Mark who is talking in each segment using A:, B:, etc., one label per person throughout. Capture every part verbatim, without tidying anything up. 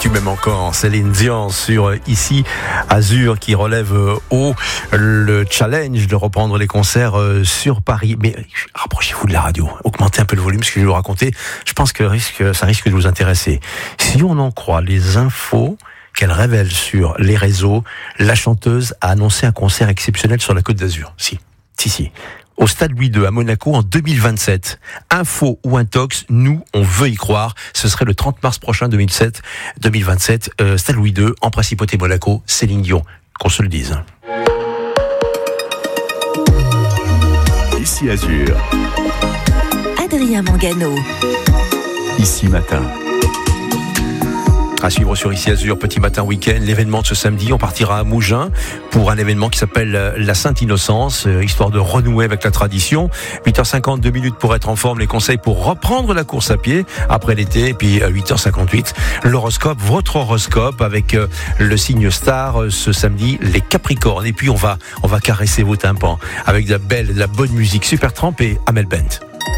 A: Tu m'aimes encore, Céline Dion sur Ici Azur qui relève haut le challenge de reprendre les concerts sur Paris. Mais rapprochez-vous de la radio, augmentez un peu le volume, ce que je vais vous raconter. Je pense que risque, ça risque de vous intéresser. Si on en croit les infos qu'elle révèle sur les réseaux, la chanteuse a annoncé un concert exceptionnel sur la Côte d'Azur. Si, si, si. Au Stade Louis deux à Monaco en deux mille vingt-sept. Info ou intox, nous, on veut y croire. Ce serait le trente mars prochain deux mille vingt-sept. Euh, Stade Louis deux, en Principauté Monaco, Céline Dion. Qu'on se le dise.
B: Ici Azur.
C: Adrien Mangano.
B: Ici Matin.
A: À suivre sur Ici Azur, petit matin week-end, l'événement de ce samedi, on partira à Mougins pour un événement qui s'appelle la Sainte Innocence, histoire de renouer avec la tradition. huit heures cinquante, deux minutes pour être en forme, les conseils pour reprendre la course à pied après l'été, et puis à huit heures cinquante-huit, l'horoscope, votre horoscope avec le signe star ce samedi, les Capricornes. Et puis on va, on va caresser vos tympans avec de la belle, de la bonne musique, Supertramp et Amel Bent.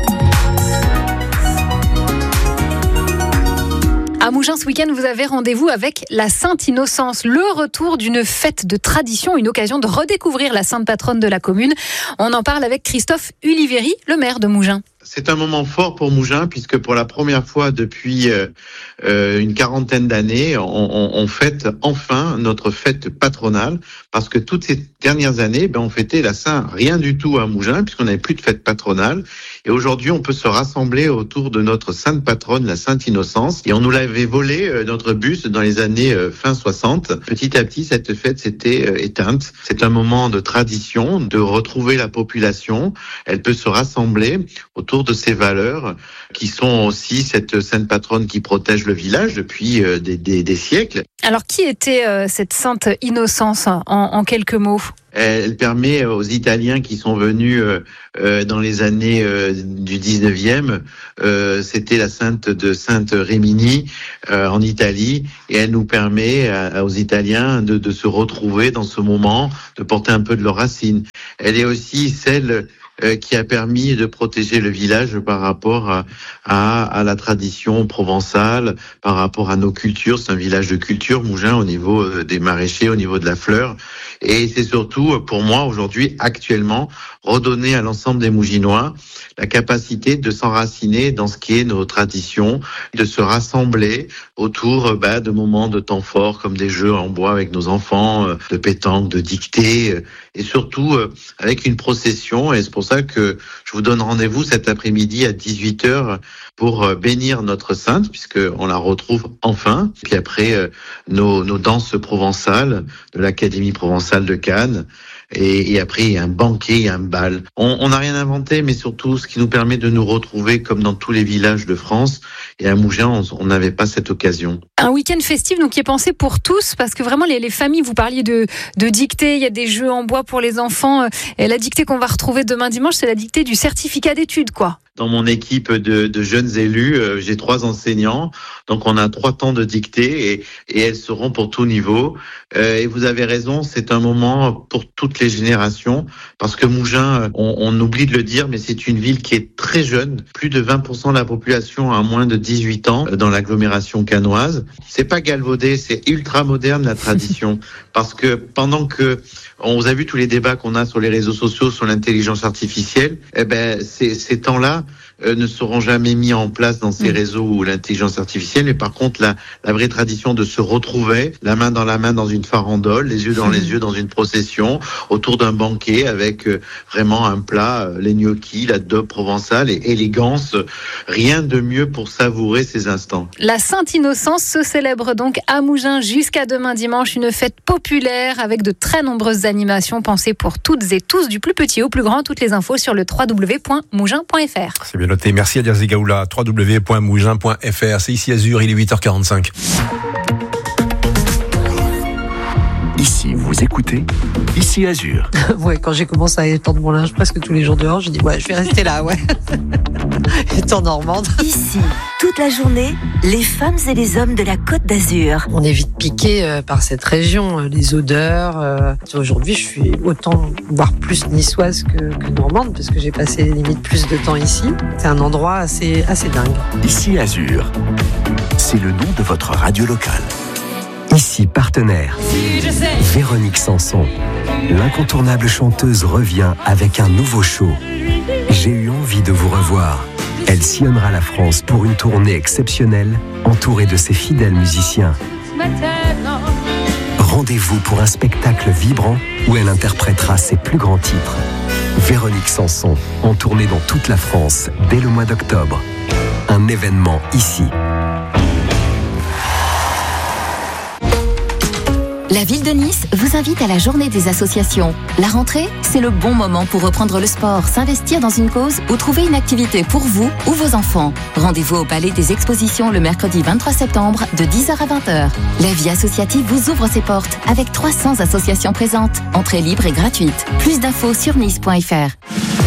D: À Mougins, ce week-end, vous avez rendez-vous avec la Sainte Innocence, le retour d'une fête de tradition, une occasion de redécouvrir la sainte patronne de la commune. On en parle avec Christophe Ulivéry, le maire de Mougins.
E: C'est un moment fort pour Mougins puisque pour la première fois depuis euh, euh, une quarantaine d'années, on, on, on fête enfin notre fête patronale parce que toutes ces dernières années, ben, on fêtait la Saint rien du tout à Mougins puisqu'on n'avait plus de fête patronale. Et aujourd'hui, on peut se rassembler autour de notre sainte patronne, la Sainte Innocence. Et on nous l'avait volé, euh, notre bus, dans les années euh, fin soixante. Petit à petit, cette fête s'était euh, éteinte. C'est un moment de tradition, de retrouver la population. Elle peut se rassembler autour de ces valeurs qui sont aussi cette sainte patronne qui protège le village depuis euh, des, des, des siècles.
D: Alors, qui était euh, cette Sainte Innocence en, en quelques mots ?
E: Elle permet aux Italiens qui sont venus euh, euh, dans les années euh, du dix-neuvième, euh, c'était la sainte de Sainte Rémini euh, en Italie, et elle nous permet à, aux Italiens de, de se retrouver dans ce moment, de porter un peu de leurs racines. Elle est aussi celle euh, qui a permis de protéger le village par rapport à, à, à la tradition provençale, par rapport à nos cultures. C'est un village de culture, Mougins, au niveau des maraîchers, au niveau de la fleur. Et c'est surtout, pour moi, aujourd'hui, actuellement, redonner à l'ensemble des Mouginois la capacité de s'enraciner dans ce qui est nos traditions, de se rassembler autour bah, de moments de temps forts comme des jeux en bois avec nos enfants, de pétanque, de dictée, et surtout avec une procession. Et c'est pour ça que je vous donne rendez-vous cet après-midi à dix-huit heures pour bénir notre sainte, puisqu'on la retrouve enfin. Puis après, nos, nos danses provençales de l'Académie provençale de Cannes. Et, et après, il y a un banquet, il y a un bal. On n'a rien inventé, mais surtout, ce qui nous permet de nous retrouver comme dans tous les villages de France. Et à Mougins, on n'avait pas cette occasion.
D: Un week-end festif, donc qui est pensé pour tous, parce que vraiment, les, les familles, vous parliez de, de dictée, il y a des jeux en bois pour les enfants. Et la dictée qu'on va retrouver demain dimanche, c'est la dictée du certificat d'études, quoi.
E: Dans mon équipe de, de jeunes élus, euh, j'ai trois enseignants, donc on a trois temps de dictée et, et elles seront pour tout niveau. Euh, et vous avez raison, c'est un moment pour toutes les générations, parce que Mougins, on, on oublie de le dire, mais c'est une ville qui est très jeune. Plus de vingt pour cent de la population a moins de dix-huit ans dans l'agglomération cannoise. C'est pas galvaudé, c'est ultra moderne la tradition, parce que pendant que on vous a vu tous les débats qu'on a sur les réseaux sociaux sur l'intelligence artificielle, eh ben ces, ces temps-là Euh, ne seront jamais mis en place dans ces mmh. réseaux où l'intelligence artificielle, mais par contre la, la vraie tradition de se retrouver la main dans la main dans une farandole, les yeux dans mmh. les yeux dans une procession, autour d'un banquet avec euh, vraiment un plat, euh, les gnocchis, la daube provençale et élégance, rien de mieux pour savourer ces instants.
D: La Sainte Innocence se célèbre donc à Mougins jusqu'à demain dimanche, une fête populaire avec de très nombreuses animations pensées pour toutes et tous, du plus petit au plus grand. Toutes les infos sur le w w w point mougins point f r.
A: C'est bien noté. Merci à Dirzi Gaoula. w w w point mougins point f r. C'est Ici Azur, il est huit heures quarante-cinq.
B: Ici Si vous écoutez, ici Azur.
F: Ouais, quand j'ai commencé à étendre mon linge presque tous les jours dehors, j'ai dit ouais, je vais rester là, ouais. Étant normande.
C: Ici, toute la journée, les femmes et les hommes de la Côte d'Azur.
F: On est vite piqué euh, par cette région, euh, les odeurs. Euh. Aujourd'hui, je suis autant, voire plus niçoise que, que normande, parce que j'ai passé limite plus de temps ici. C'est un endroit assez, assez dingue.
B: Ici Azur, c'est le nom de votre radio locale. Ici partenaire, Véronique Sanson. L'incontournable chanteuse revient avec un nouveau show. J'ai eu envie de vous revoir. Elle sillonnera la France pour une tournée exceptionnelle, entourée de ses fidèles musiciens. Rendez-vous pour un spectacle vibrant où elle interprétera ses plus grands titres. Véronique Sanson, en tournée dans toute la France dès le mois d'octobre. Un événement ici.
G: La ville de Nice vous invite à la journée des associations. La rentrée, c'est le bon moment pour reprendre le sport, s'investir dans une cause ou trouver une activité pour vous ou vos enfants. Rendez-vous au Palais des Expositions le mercredi vingt-trois septembre de dix heures à vingt heures. La vie associative vous ouvre ses portes avec trois cents associations présentes. Entrée libre et gratuite. Plus d'infos sur nice point f r.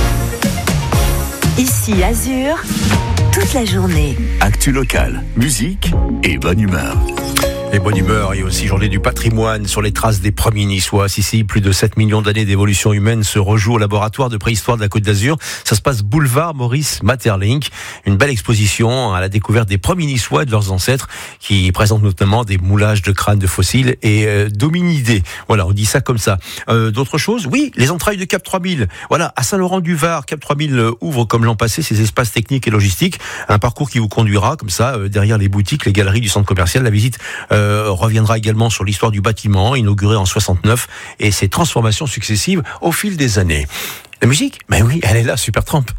C: Ici Azur, toute la journée.
B: Actu locale, musique et bonne humeur.
A: Et bonne humeur, et aussi journée du patrimoine sur les traces des premiers Niçois. Ici, plus de sept millions d'années d'évolution humaine se rejouent au laboratoire de préhistoire de la Côte d'Azur. Ça se passe boulevard Maurice Maeterlinck. Une belle exposition à la découverte des premiers Niçois et de leurs ancêtres, qui présente notamment des moulages de crânes de fossiles et euh, d'hominidés. Voilà, on dit ça comme ça. Euh, d'autres choses? Oui, les entrailles de Cap trois mille. Voilà, à Saint-Laurent-du-Var, Cap trois mille ouvre comme l'an passé ses espaces techniques et logistiques. Un parcours qui vous conduira comme ça, euh, derrière les boutiques, les galeries du centre commercial. La visite euh, Euh, reviendra également sur l'histoire du bâtiment, inauguré en soixante-neuf, et ses transformations successives au fil des années. La musique? Ben oui, elle est là, Supertramp.